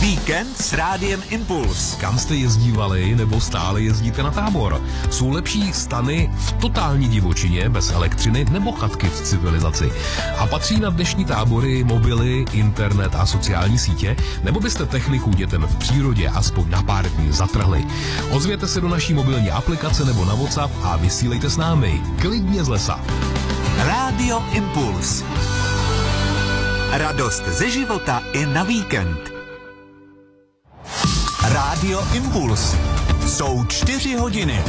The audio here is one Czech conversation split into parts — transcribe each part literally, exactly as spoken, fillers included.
Víkend s Rádiem Impuls. Kam jste jezdívali nebo stále jezdíte na tábor? Jsou lepší stany v totální divočině bez elektřiny nebo chatky v civilizaci? A patří na dnešní tábory mobily, internet a sociální sítě? Nebo byste techniku dětem v přírodě aspoň na pár dní zatrhli? Ozvěte se do naší mobilní aplikace nebo na WhatsApp a vysílejte s námi. Klidně z lesa. Rádio Impuls. Radost ze života i na víkend. Rádio Impuls. Jsou čtyři hodiny.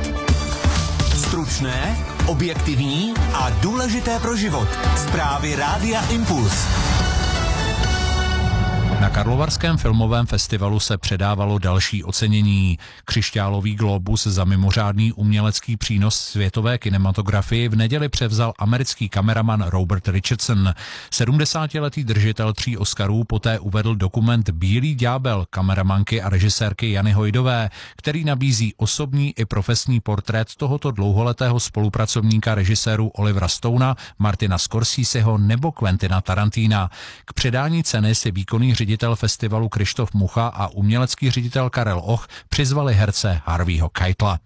Stručné, objektivní a důležité pro život. Zprávy Rádia Impuls. Na Karlovarském filmovém festivalu se předávalo další ocenění. Křišťálový glóbus za mimořádný umělecký přínos světové kinematografii v neděli převzal americký kameraman Robert Richardson. sedmdesátiletý držitel tří Oscarů poté uvedl dokument Bílý ďábel kameramanky a režisérky Jany Hojdové, který nabízí osobní i profesní portrét tohoto dlouholetého spolupracovníka režisérů Olivera Stona, Martina Scorseseho nebo Quentina Tarantina. K předání ceny si výkonný ředitel festivalu Krištof Mucha a umělecký ředitel Karel Och přizvali herce Harveyho Keitela.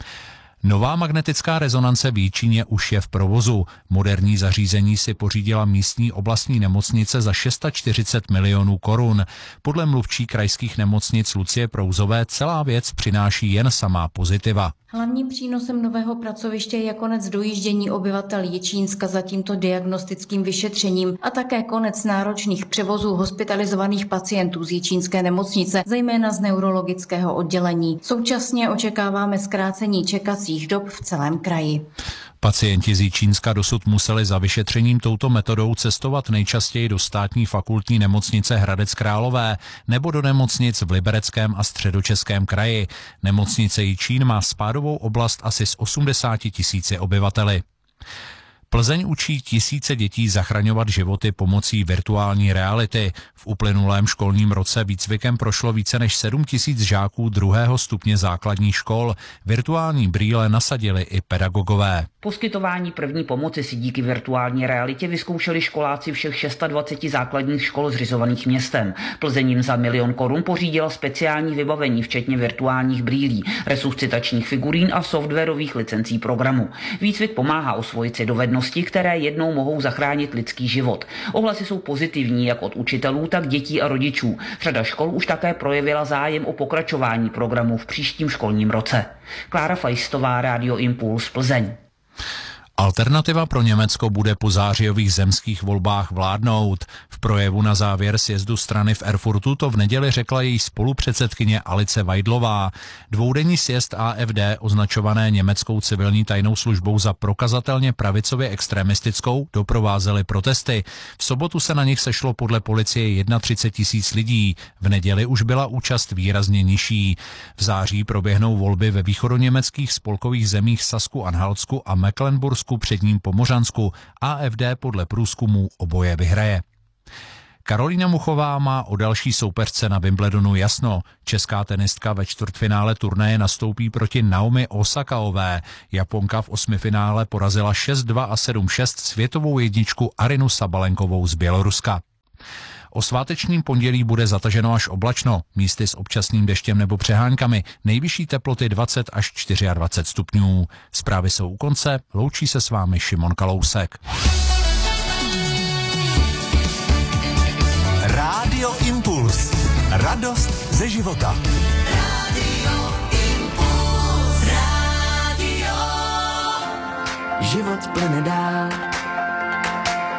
Nová magnetická rezonance v Jičíně už je v provozu. Moderní zařízení si pořídila místní oblastní nemocnice za čtyřicet šest milionů korun. Podle mluvčí krajských nemocnic Lucie Prouzové celá věc přináší jen samá pozitiva. Hlavním přínosem nového pracoviště je konec dojíždění obyvatel Jičínska za tímto diagnostickým vyšetřením a také konec náročných převozů hospitalizovaných pacientů z Jičínské nemocnice, zejména z neurologického oddělení. Současně očekáváme zkrácení čekacích dob v celém kraji. Pacienti z Jičínska dosud museli za vyšetřením touto metodou cestovat nejčastěji do státní fakultní nemocnice Hradec Králové nebo do nemocnic v Libereckém a Středočeském kraji. Nemocnice Jičín má spádovou oblast asi s osmdesáti tisíci obyvateli. Plzeň učí tisíce dětí zachraňovat životy pomocí virtuální reality. V uplynulém školním roce výcvikem prošlo více než sedm tisíc žáků druhého stupně základních škol. Virtuální brýle nasadili i pedagogové. Poskytování první pomoci si díky virtuální realitě vyzkoušeli školáci všech dvaceti šesti základních škol zřizovaných městem. Plzeň jim za milion korun pořídila speciální vybavení, včetně virtuálních brýlí, resuscitačních figurín a softwarových licencí programu. Výcvik pomáhá osvojit si dovednosti, které jednou mohou zachránit lidský život. Ohlasy jsou pozitivní jak od učitelů, tak dětí a rodičů. Řada škol už také projevila zájem o pokračování programu v příštím školním roce. Klára Fajstová, Rádio Impuls, Plzeň. Alternativa pro Německo bude po zářijových zemských volbách vládnout. V projevu na závěr sjezdu strany v Erfurtu to v neděli řekla její spolupředsedkyně Alice Weidlová. Dvoudenní sjezd A F D, označované německou civilní tajnou službou za prokazatelně pravicově extremistickou, doprovázely protesty. V sobotu se na nich sešlo podle policie třicet jedna tisíc lidí. V neděli už byla účast výrazně nižší. V září proběhnou volby ve východoněmeckých spolkových zemích Sasku-Anhaltsku a Mecklenbursku, předním Pomořansku. A F D podle průzkumů oboje vyhraje. Karolína Muchová má o další soupeřce na Wimbledonu jasno. Česká tenistka ve čtvrtfinále turnaje nastoupí proti Naomi Osakaové. Japonka v osmifinále porazila šest dva a sedm šest světovou jedničku Arinu Sabalenkovou z Běloruska. O svátečním pondělí bude zataženo až oblačno, místy s občasným deštěm nebo přeháňkami, nejvyšší teploty dvacet až dvacet čtyři stupňů. Zprávy jsou u konce, loučí se s vámi Šimon Kalousek. Rádio Impuls. Radost ze života. Rádio Impuls. Rádio. Život plyne dál.